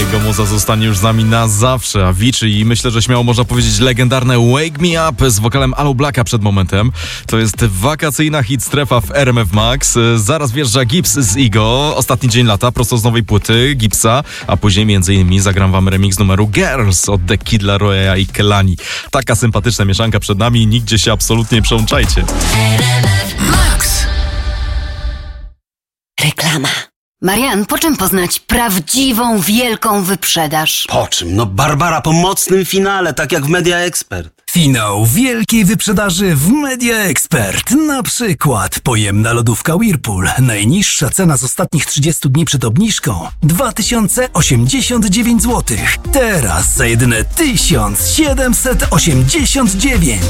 jego muza zostanie już z nami na zawsze. Avicii i myślę, że śmiało można powiedzieć legendarne Wake Me Up z wokalem Alu Blacka przed momentem. To jest wakacyjna hit strefa w RMF Max. Zaraz wjeżdża Gibbs z Igo. Ostatni dzień lata, prosto z nowej płyty Gibbsa, a później m.in. zagram wam remix numeru Girls od The Kid Laroi i Kelani. Taka sympatyczna mieszanka przed nami i nigdzie się absolutnie nie przełączajcie. RMF Max. Reklama. Marian, po czym poznać prawdziwą, wielką wyprzedaż? Po czym? No Barbara, po mocnym finale, tak jak w Media Expert. Finał wielkiej wyprzedaży w Media Expert. Na przykład pojemna lodówka Whirlpool. Najniższa cena z ostatnich 30 dni przed obniżką 2089 zł. Teraz za jedyne 1789.